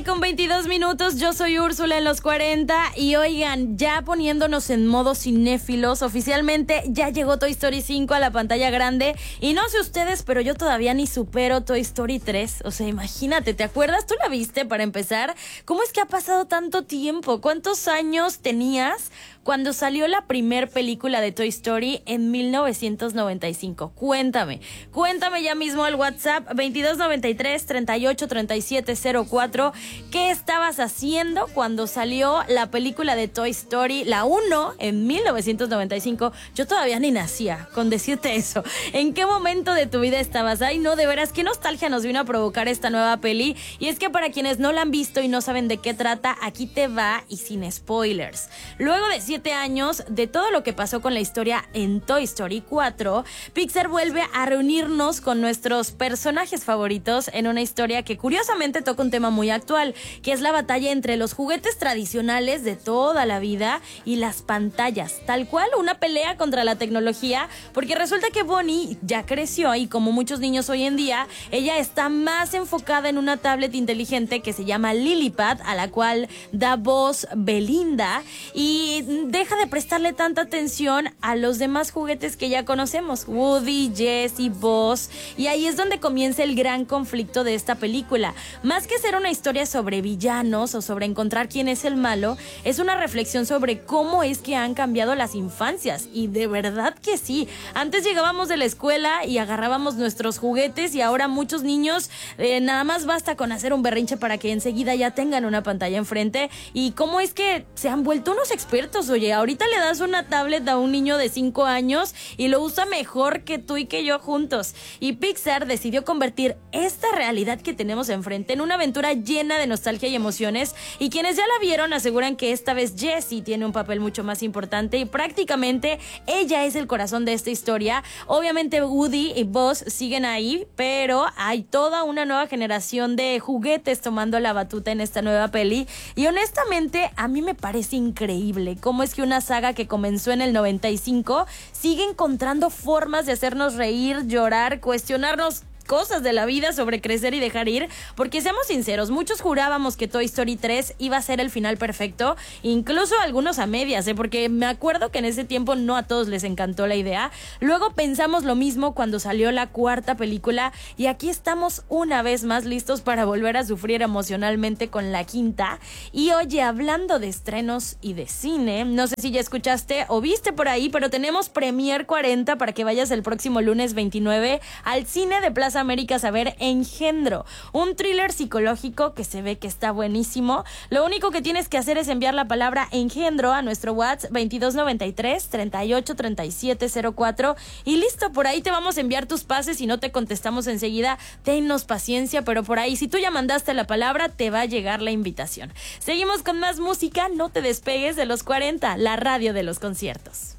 con 22 minutos, yo soy Úrsula en los 40 y oigan, ya poniéndonos en modo cinéfilos, oficialmente ya llegó Toy Story 5 a la pantalla grande y no sé ustedes, pero yo todavía ni supero Toy Story 3, o sea, imagínate, ¿te acuerdas? ¿Tú la viste para empezar? ¿Cómo es que ha pasado tanto tiempo? ¿Cuántos años tenías cuando salió la primer película de Toy Story en 1995? Cuéntame ya mismo al WhatsApp 2293-383704. ¿Qué estabas haciendo cuando salió la película de Toy Story, la 1, en 1995? Yo todavía ni nacía, con decirte eso. ¿En qué momento de tu vida estabas? Ay, no, de veras, qué nostalgia nos vino a provocar esta nueva peli. Y es que para quienes no la han visto y no saben de qué trata, aquí te va y sin spoilers. Luego de 7 años de todo lo que pasó con la historia en Toy Story 4, Pixar vuelve a reunirnos con nuestros personajes favoritos en una historia que curiosamente toca un tema muy actual, que es la batalla entre los juguetes tradicionales de toda la vida y las pantallas, tal cual una pelea contra la tecnología, porque resulta que Bonnie ya creció y como muchos niños hoy en día, ella está más enfocada en una tablet inteligente que se llama Lilipad, a la cual da voz Belinda, y deja de prestarle tanta atención a los demás juguetes que ya conocemos, Woody, Jessie, Buzz, y ahí es donde comienza el gran conflicto de esta película. Más que ser una historia sobre villanos o sobre encontrar quién es el malo, es una reflexión sobre cómo es que han cambiado las infancias, y de verdad que sí. Antes llegábamos de la escuela y agarrábamos nuestros juguetes y ahora muchos niños nada más basta con hacer un berrinche para que enseguida ya tengan una pantalla enfrente, y cómo es que se han vuelto unos expertos. Oye, ahorita le das una tablet a un niño de 5 años y lo usa mejor que tú y que yo juntos. Y Pixar decidió convertir esta realidad que tenemos enfrente en una aventura llena de nostalgia y emociones, y quienes ya la vieron aseguran que esta vez Jessie tiene un papel mucho más importante y prácticamente ella es el corazón de esta historia. Obviamente Woody y Buzz siguen ahí, pero hay toda una nueva generación de juguetes tomando la batuta en esta nueva peli, y honestamente a mí me parece increíble cómo es que una saga que comenzó en el 95 sigue encontrando formas de hacernos reír, llorar, cuestionarnos cosas de la vida sobre crecer y dejar ir, porque seamos sinceros, muchos jurábamos que Toy Story 3 iba a ser el final perfecto, incluso algunos a medias, porque me acuerdo que en ese tiempo no a todos les encantó la idea. Luego pensamos lo mismo cuando salió la cuarta película, y aquí estamos una vez más listos para volver a sufrir emocionalmente con la quinta. Y oye, hablando de estrenos y de cine, no sé si ya escuchaste o viste por ahí, pero tenemos Premier 40 para que vayas el próximo lunes 29 al cine de Plaza Américas a ver Engendro, un thriller psicológico que se ve que está buenísimo. Lo único que tienes que hacer es enviar la palabra Engendro a nuestro WhatsApp 2293-383704 y listo, por ahí te vamos a enviar tus pases. Si no te contestamos enseguida, tennos paciencia, pero por ahí, si tú ya mandaste la palabra, te va a llegar la invitación. Seguimos con más música, no te despegues de los 40, la radio de los conciertos.